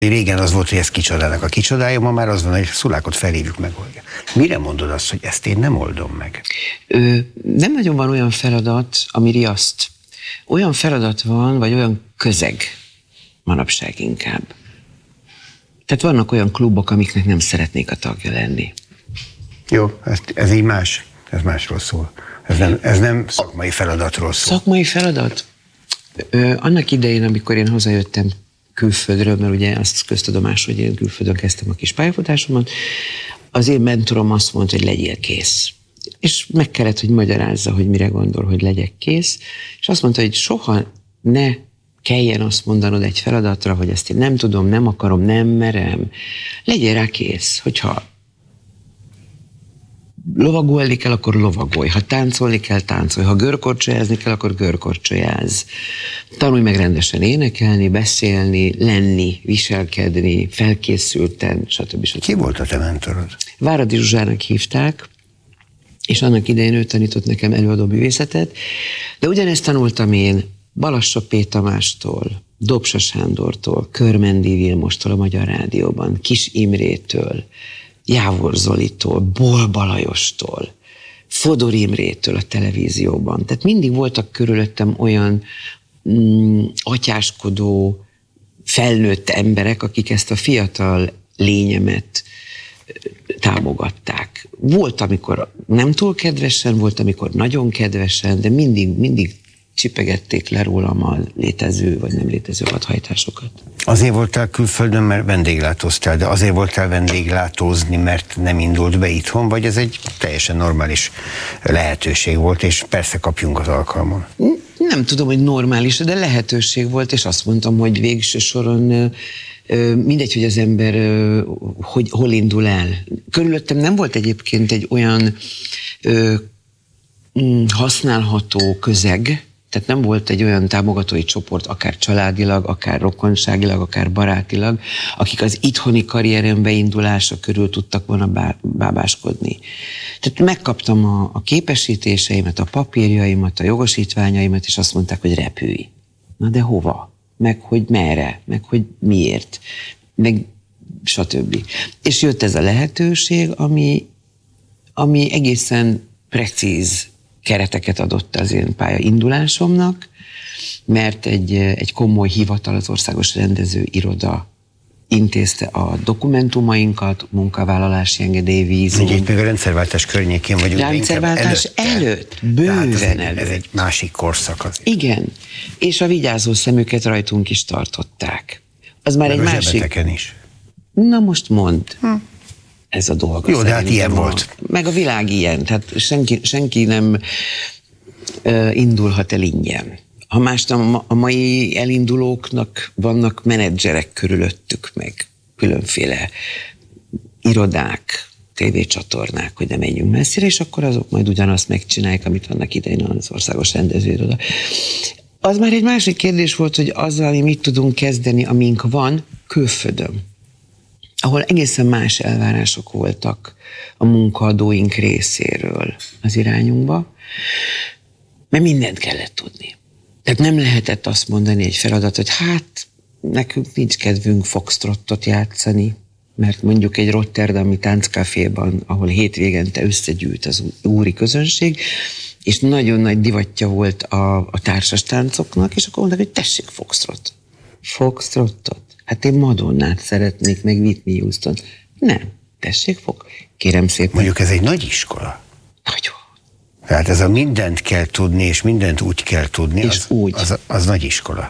Régen az volt, hogy ez kicsodának a kicsodája, ma már az van, hogy Szulákot felhívjuk, megoldja. Mire mondod azt, hogy ezt én nem oldom meg? Nem nagyon van olyan feladat, ami riaszt. Olyan feladat van, vagy olyan közeg manapság inkább. Tehát vannak olyan klubok, amiknek nem szeretnék a tagja lenni. Jó, ez így más. Ez másról szól. Ez nem szakmai feladatról szól. Szakmai feladat? Annak idején, amikor én hazajöttem külföldről, mert ugye azt köztudomás, hogy én külföldön kezdtem a kis pályafutásomat, az én mentorom azt mondta, hogy legyél kész. És meg kellett, hogy magyarázza, hogy mire gondol, hogy legyek kész. És azt mondta, hogy soha ne kelljen azt mondanod egy feladatra, hogy ezt én nem tudom, nem akarom, nem merem. Legyél rá kész, hogyha lovagolni kell, akkor lovagolj. Ha táncolni kell, táncolj. Ha görkorcsolyázni kell, akkor görkorcsolyázz. Tanulj meg rendesen énekelni, beszélni, lenni, viselkedni, felkészülten, stb. Ki volt a te mentorod? Váradi Zsuzsának hívták, és annak idején ő tanított nekem előadó művészetet, de ugyanezt tanultam én Balassa P. Tamástól, Dobsa Sándortól, Körmendi Vilmostól a Magyar Rádióban, Kis Imrétől, Jávor Zolitól, Bolba Lajostól, Fodor Imrétől a televízióban. Tehát mindig voltak körülöttem olyan atyáskodó, felnőtt emberek, akik ezt a fiatal lényemet támogatták. Volt, amikor nem túl kedvesen, volt, amikor nagyon kedvesen, de mindig csipegették le rólam a létező vagy nem létező vadhajtásokat. Azért voltál külföldön, mert vendéglátóztál, de azért voltál vendéglátózni, mert nem indult be itthon, vagy ez egy teljesen normális lehetőség volt, és persze kapjunk az alkalmon? Nem tudom, hogy normális, de lehetőség volt, és azt mondtam, hogy végső soron mindegy, hogy az ember hol indul el. Körülöttem nem volt egyébként egy olyan használható közeg, tehát nem volt egy olyan támogatói csoport, akár családilag, akár rokonságilag, akár barátilag, akik az itthoni karrierem beindulása körül tudtak volna bábáskodni. Tehát megkaptam a képesítéseimet, a papírjaimat, a jogosítványaimat, és azt mondták, hogy repülj. Na de hova? Meg hogy merre? Meg hogy miért? Meg stb. És jött ez a lehetőség, ami egészen precíz kereteket adott az én pályaindulásomnak, mert egy komoly hivatal, az Országos Rendezőiroda intézte a dokumentumainkat, munkavállalási engedély, vízum. Ugye itt még a rendszerváltás környékén vagyunk. Rendszerváltás előtt, bőven előtt. Ez egy másik korszak azért. Igen, és a vigyázó szemüket rajtunk is tartották. Az már meg egy másik... zsebeteken is. Na most mondd. Ez a dolga. Jó, de hát ilyen volt. Meg a világ ilyen, tehát senki nem indulhat el ingyen. Ha más a mai elindulóknak vannak menedzserek körülöttük, meg különféle irodák, tévécsatornák, hogy ne menjünk messzire, és akkor azok majd ugyanazt megcsinálják, amit annak idején az Országos Rendezőiroda. Az már egy másik kérdés volt, hogy azzal mi mit tudunk kezdeni, amink van külföldön, ahol egészen más elvárások voltak a munkaadóink részéről az irányunkba, mert mindent kellett tudni. Tehát nem lehetett azt mondani egy feladat, hogy hát nekünk nincs kedvünk foxtrottot játszani, mert mondjuk egy rotterdami tánckaféban, ahol hétvégente összegyűlt az úri közönség, és nagyon nagy divatja volt a társas táncoknak, és akkor mondták, hogy tessék foxtrot. Foxtrottot? Hát én Madonnát szeretnék, meg Whitney Houston. Nem, tessék kérem szépen. Mondjuk ez egy nagy iskola. Nagyon. Tehát ez a mindent kell tudni, és mindent úgy kell tudni, és az nagy iskola.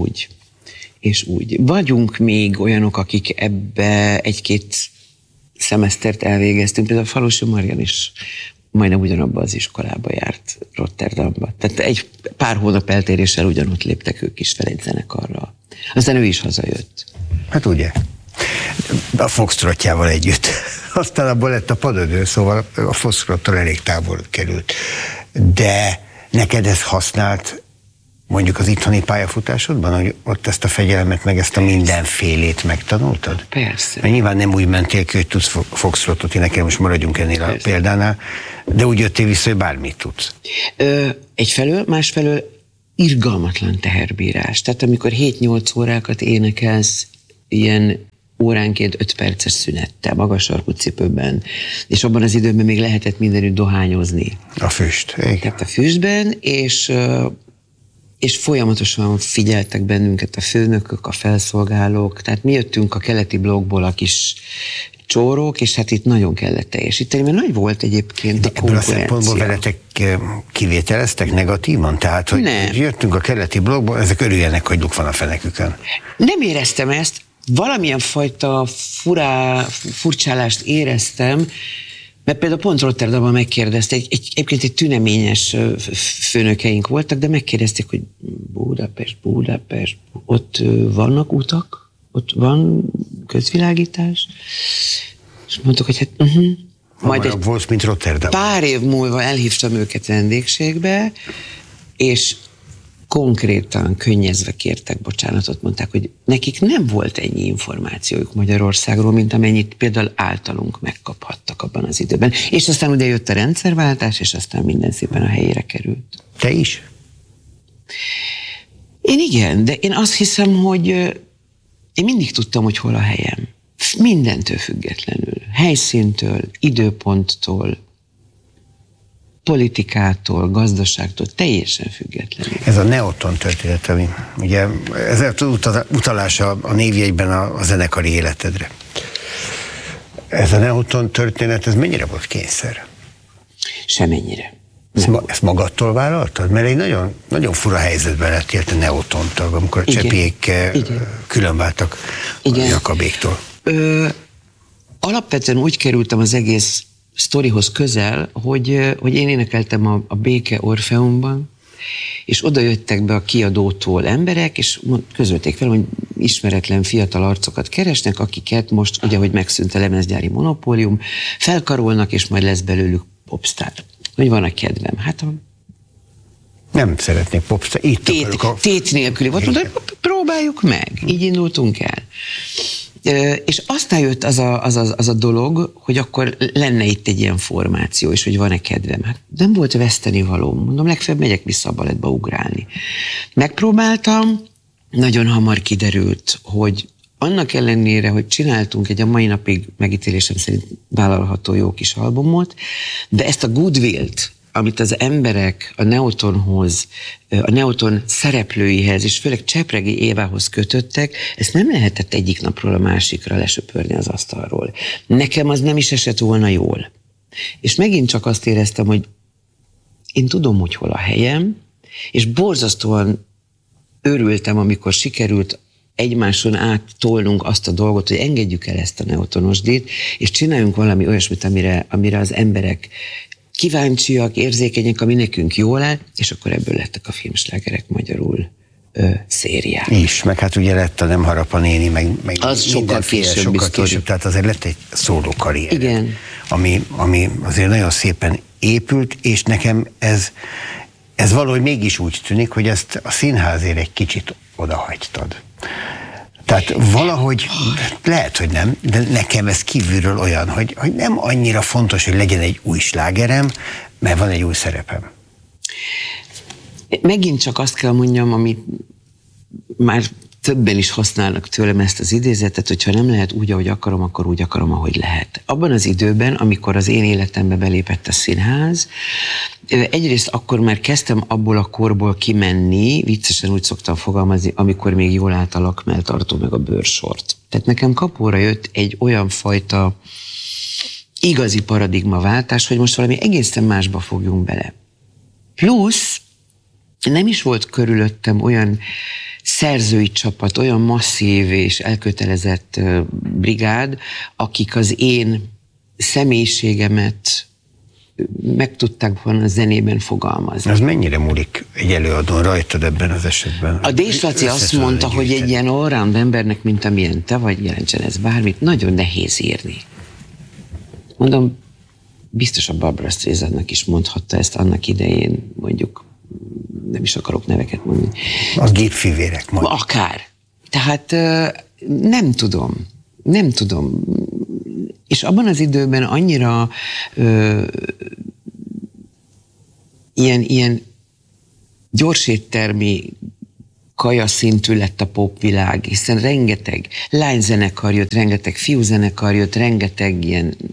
És úgy. Vagyunk még olyanok, akik ebbe egy-két szemesztert elvégeztünk, például Falusi Marian is majdnem ugyanabba az iskolába járt, Rotterdamba. Tehát egy pár hónap eltéréssel ugyanott léptek ők is fel egy zenekarral. Aztán ő is hazajött. Hát ugye, a foxtrotjával együtt. Aztán abból lett a padödő, szóval a foxtrottal elég távol került. De neked ez használt mondjuk az itthoni pályafutásodban, hogy ott ezt a fegyelmet, meg ezt a mindenfélét megtanultad? Persze. Mert nyilván nem úgy mentél ki, hogy tudsz foxtrotot énekelni, most maradjunk ennél a példánál, de úgy jöttél vissza, hogy bármit tudsz. Egyfelől, másfelől irgalmatlan teherbírás. Tehát amikor 7-8 órákat énekelsz ilyen óránként 5 perces szünettel, magas sarkú cipőben, és abban az időben még lehetett mindenütt dohányozni. A füst. Igen. Tehát a füstben, és folyamatosan figyeltek bennünket a főnökök, a felszolgálók, tehát mi jöttünk a keleti blokkból a kis csórók, és hát itt nagyon kellett teljesíteni, mert nagy volt egyébként a ebből a szempontból veletek kivételeztek negatívan? Tehát, hogy jöttünk a keleti blokkból, ezek örüljenek, hogy luk van a fenekükön. Nem éreztem ezt, valamilyen fajta furcsálást éreztem, mert például pont Rotterdamban megkérdezte, egyébként egy tüneményes főnökeink voltak, de megkérdezték, hogy Budapest, ott vannak utak? Ott van közvilágítás? És mondtuk, hogy hát majd volt, mint Rotterdam. Pár év múlva elhívtam őket vendégségbe, és konkrétan könnyezve kértek bocsánatot, mondták, hogy nekik nem volt ennyi információjuk Magyarországról, mint amennyit például általunk megkaphattak abban az időben. És aztán ugye jött a rendszerváltás, és aztán minden szépen a helyére került. Te is? Én igen, de én azt hiszem, hogy én mindig tudtam, hogy hol a helyem. Mindentől függetlenül. Helyszíntől, időponttól, politikától, gazdaságtól, teljesen függetlenül. Ez a Neoton történet, ami ugye ez utalása a névjegyben a zenekari életedre. Ez a Neoton történet, ez mennyire volt kényszer? Semennyire. Ezt magadtól vállaltad? Mert egy nagyon, nagyon fura helyzetben lettél te Neotontag, amikor a Csepiék különváltak a Jakabéktól. Alapvetően úgy kerültem az egész sztorihoz közel, hogy én énekeltem a Béke Orfeumban, és oda jöttek be a kiadótól emberek, és közölték fel, hogy ismeretlen fiatal arcokat keresnek, akiket most, ugye, hogy megszűnt a lemezgyári monopólium, felkarolnak, és majd lesz belőlük popstar. Hogy van a kedvem? Hát nem szeretnék popstar. Tét nélküli volt, mondom, próbáljuk meg. Így indultunk el. És aztán jött az a dolog, hogy akkor lenne itt egy ilyen formáció, és hogy van-e kedvem. Hát nem volt vesztenivaló. Mondom, legfeljebb megyek vissza a balettba ugrálni. Megpróbáltam, nagyon hamar kiderült, hogy annak ellenére, hogy csináltunk egy a mai napig megítélésem szerint vállalható jó kis albumot, de ezt a goodwill-t, amit az emberek a Neotonhoz, a Neoton szereplőihez, és főleg Csepregi Évához kötöttek, ezt nem lehetett egyik napról a másikra lesöpörni az asztalról. Nekem az nem is esett volna jól. És megint csak azt éreztem, hogy én tudom, hogy hol a helyem, és borzasztóan örültem, amikor sikerült egymáson áttolnunk azt a dolgot, hogy engedjük el ezt a neotonosdit, és csináljunk valami olyasmit, amire az emberek kíváncsiak, érzékenyek, ami nekünk jól áll, és akkor ebből lettek a filmslágerek magyarul szériák. És, meg hát ugye lett a Nem harap a néni, meg az sokkal később, tehát azért lett egy szóló karrier. Igen. Ami azért nagyon szépen épült, és nekem ez valahogy mégis úgy tűnik, hogy ezt a színházért egy kicsit odahagytad. Tehát valahogy, lehet, hogy nem, de nekem ez kívülről olyan, hogy nem annyira fontos, hogy legyen egy új slágerem, mert van egy új szerepem. Megint csak azt kell mondjam, amit már többen is használnak tőlem ezt az idézetet, hogyha nem lehet úgy, ahogy akarom, akkor úgy akarom, ahogy lehet. Abban az időben, amikor az én életembe belépett a színház, egyrészt akkor már kezdtem abból a korból kimenni, viccesen úgy szoktam fogalmazni, amikor még jól állt a lakmelltartó meg a bőrsort. Tehát nekem kapóra jött egy olyan fajta igazi paradigmaváltás, hogy most valami egészen másba fogjunk bele. Plusz nem is volt körülöttem olyan szerzői csapat, olyan masszív és elkötelezett brigád, akik az én személyiségemet meg tudták volna a zenében fogalmazni. Ez mennyire múlik egy előadón rajtad ebben az esetben? A Dés-Laci azt mondta, hogy egy ilyen allround embernek, mint amilyen te vagy, jelentsen ez bármit, nagyon nehéz írni. Mondom, biztos a Barbra Streisandnak is mondhatta ezt annak idején, mondjuk, nem is akarok neveket mondani. A gépfivérek mondjuk. Akár. Tehát nem tudom. És abban az időben annyira ilyen gyorséttermi kaja szintű lett a popvilág, hiszen rengeteg lányzenekar jött, rengeteg fiúzenekar jött, rengeteg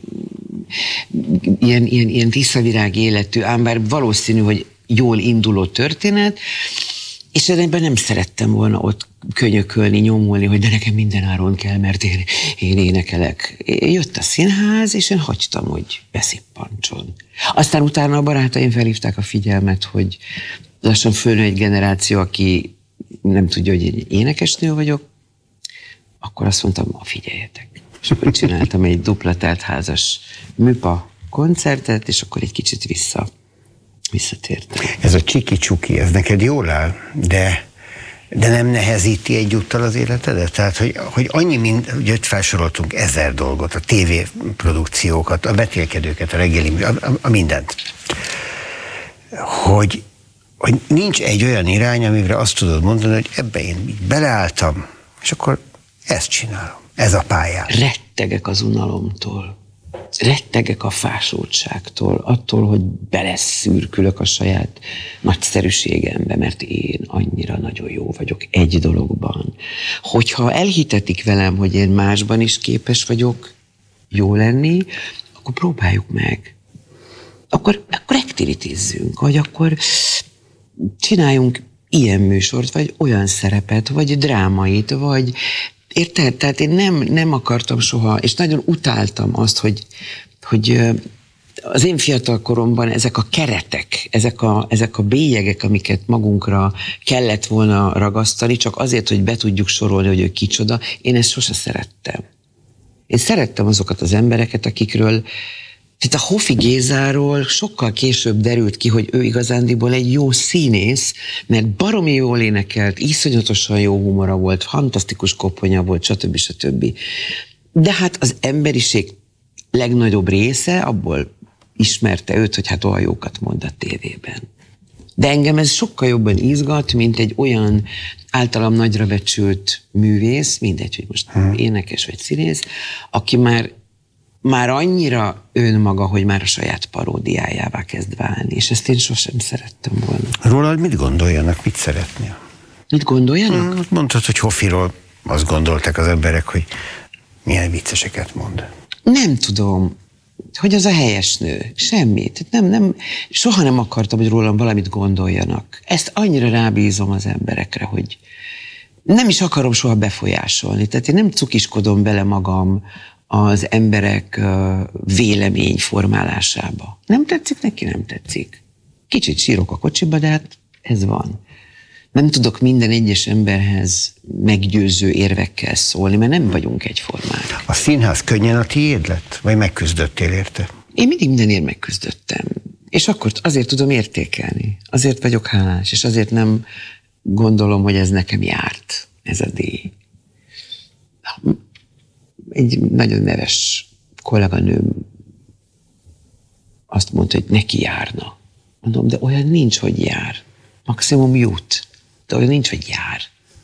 ilyen visszavirág életű, ám bár valószínű, hogy jól induló történet, és ebben nem szerettem volna ott könyökölni, nyomulni, hogy de nekem minden áron kell, mert én énekelek. Jött a színház, és én hagytam, hogy beszippancson. Aztán utána a barátaim felhívták a figyelmet, hogy lassan fölnő egy generáció, aki nem tudja, hogy én énekesnő vagyok, akkor azt mondtam, figyeljetek. És akkor csináltam egy dupla teltházas műpa koncertet, és akkor egy kicsit visszatértem. Ez a csiki-csuki, ez neked jól áll, de nem nehezíti egyúttal az életedet? Tehát, hogy annyi ugye felsoroltunk 1000 dolgot, a tévéprodukciókat, a vetélkedőket, a reggeli, a mindent. Hogy nincs egy olyan irány, amire azt tudod mondani, hogy ebbe én beleálltam, és akkor ezt csinálom. Ez a pályám. Rettegek az unalomtól. Rettegek a fásultságtól, attól, hogy beleszürkülök a saját nagyszerűségembe, mert én annyira nagyon jó vagyok egy dologban. Hogyha elhitetik velem, hogy én másban is képes vagyok jó lenni, akkor próbáljuk meg. Akkor aktivitizzünk, vagy akkor csináljunk ilyen műsort, vagy olyan szerepet, vagy drámait, vagy érted? Tehát én nem akartam soha, és nagyon utáltam azt, hogy az én fiatal koromban ezek a keretek, ezek a bélyegek, amiket magunkra kellett volna ragasztani, csak azért, hogy be tudjuk sorolni, hogy ő kicsoda, én ezt sose szerettem. Én szerettem azokat az embereket, akikről, tehát a Hofi Gézáról sokkal később derült ki, hogy ő igazándiból egy jó színész, mert baromi jól énekelt, iszonyatosan jó humora volt, fantasztikus koponya volt, stb. De hát az emberiség legnagyobb része abból ismerte őt, hogy hát olyan jókat mond a tévében. De engem ez sokkal jobban izgat, mint egy olyan általam nagyra becsült művész, mindegy, hogy most énekes vagy színész, aki már annyira önmaga, hogy már a saját paródiájává kezd válni, és ezt én sosem szerettem volna. Rólad mit gondoljanak, mit szeretnél? Mit gondoljanak? Mondtad, hogy Hofiról azt gondolták az emberek, hogy milyen vicceseket mond. Nem tudom, hogy az a helyes nő. Semmit. Nem, soha nem akartam, hogy rólam valamit gondoljanak. Ezt annyira rábízom az emberekre, hogy nem is akarom soha befolyásolni. Tehát én nem cukiskodom bele magam az emberek vélemény formálásába. Nem tetszik neki, nem tetszik. Kicsit sírok a kocsiba, de hát ez van. Nem tudok minden egyes emberhez meggyőző érvekkel szólni, mert nem vagyunk egyformák. A színház könnyen a tiéd lett? Vagy megküzdöttél érte? Én mindig mindenért megküzdöttem. És akkor azért tudom értékelni. Azért vagyok hálás, és azért nem gondolom, hogy ez nekem járt, ez a díj. Egy nagyon neves kolléganőm azt mondta, hogy neki járna. Mondom, de olyan nincs, hogy jár. Maximum jut. De olyan nincs, hogy jár.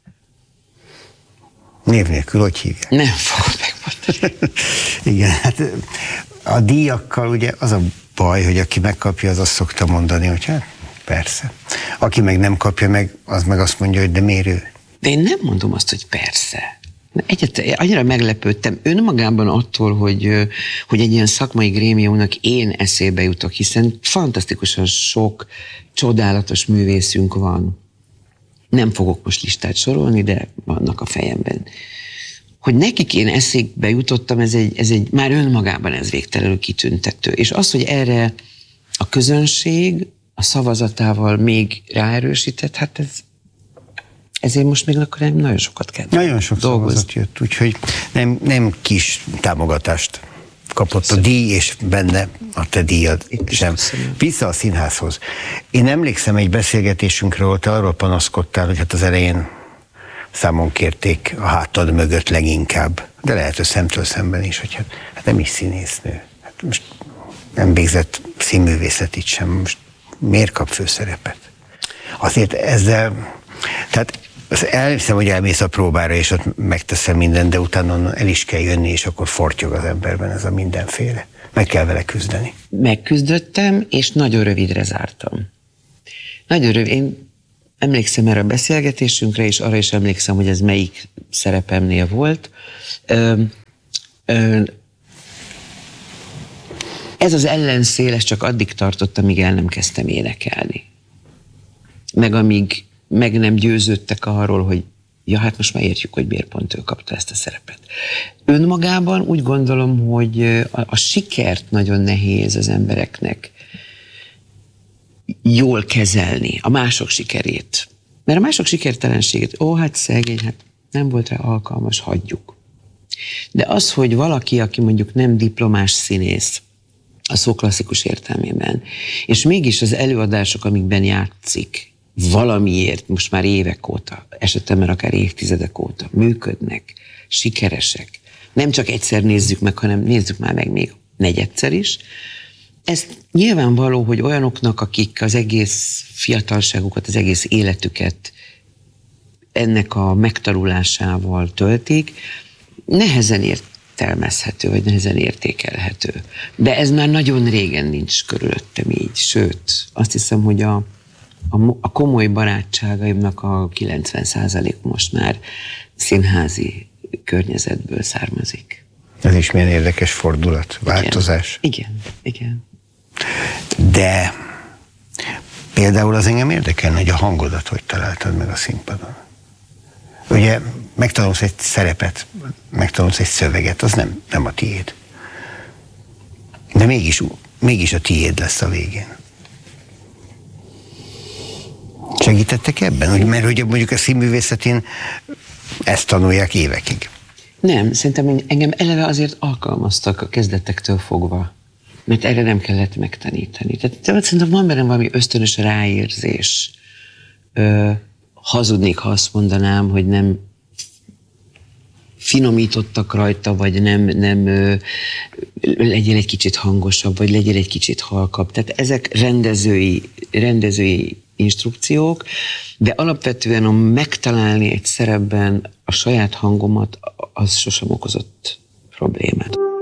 Név nélkül, hogy hívják? Nem fogom megmondani. Igen, hát a díjakkal ugye az a baj, hogy aki megkapja, az azt szokta mondani, hogy hát persze. Aki meg nem kapja meg, az meg azt mondja, hogy de miért ő? De én nem mondom azt, hogy persze. Annyira meglepődtem önmagában attól, hogy egy ilyen szakmai grémiumnak én eszébe jutok, hiszen fantasztikusan sok csodálatos művészünk van. Nem fogok most listát sorolni, de vannak a fejemben. Hogy nekik én eszébe jutottam, ez egy már önmagában ez végtelenül kitüntető. És az, hogy erre a közönség a szavazatával még ráerősített, hát ezért most még akkor nagyon sokat kell nagyon sok szavazat jött, úgyhogy nem kis támogatást kapott köszönöm. A díj, és benne a te díjad sem. Köszönöm. Vissza a színházhoz. Én emlékszem egy beszélgetésünkre, ahol te arról panaszkodtál, hogy hát az elején számon kérték a hátad mögött leginkább, de lehet, hogy szemtől szemben is, hogy hát nem is színésznő. Hát most nem végzett színművészetit sem, most miért kap főszerepet? Azért ezzel, tehát elhiszem, hogy elmész a próbára, és ott megteszem mindent, de utána el is kell jönni, és akkor fortyog az emberben ez a mindenféle. Meg kell vele küzdeni. Megküzdöttem, és nagyon rövidre zártam. Nagyon rövid. Én emlékszem erre a beszélgetésünkre, és arra is emlékszem, hogy ez melyik szerepemnél volt. Ez az ellenszél, ez csak addig tartott, amíg el nem kezdtem énekelni. Meg amíg meg nem győződtek arról, hogy ja, hát most már értjük, hogy miért pont ő kapta ezt a szerepet. Önmagában úgy gondolom, hogy a sikert nagyon nehéz az embereknek jól kezelni, a mások sikerét. Mert a mások sikertelenségét, hát szegény, hát nem volt rá alkalmas, hagyjuk. De az, hogy valaki, aki mondjuk nem diplomás színész, a szó klasszikus értelmében, és mégis az előadások, amikben játszik, valamiért most már évek óta, esetemben akár évtizedek óta működnek, sikeresek. Nem csak egyszer nézzük meg, hanem nézzük már meg még negyedszer is. Ez nyilvánvaló, hogy olyanoknak, akik az egész fiatalságukat, az egész életüket ennek a megtanulásával töltik, nehezen értelmezhető, vagy nehezen értékelhető. De ez már nagyon régen nincs körülöttem így. Sőt, azt hiszem, hogy a komoly barátságaimnak a 90% most már színházi környezetből származik. Ez is milyen érdekes fordulat, változás. Igen. De például az engem érdekelne, hogy a hangodat hogy találtad meg a színpadon. Ugye megtanulsz egy szerepet, megtanulsz egy szöveget, az nem a tiéd. De mégis a tiéd lesz a végén. Segítettek ebben? Mert hogy mondjuk a színművészetén ezt tanulják évekig. Nem, szerintem engem eleve azért alkalmaztak a kezdetektől fogva, mert erre nem kellett megtanítani. Tehát szerintem van bennem valami ösztönös ráérzés. Hazudnék, ha azt mondanám, hogy nem finomítottak rajta, vagy nem legyél egy kicsit hangosabb, vagy legyél egy kicsit halkabb. Tehát ezek rendezői instrukciók, de alapvetően a megtalálni egy szerepben a saját hangomat, az sosem okozott problémát.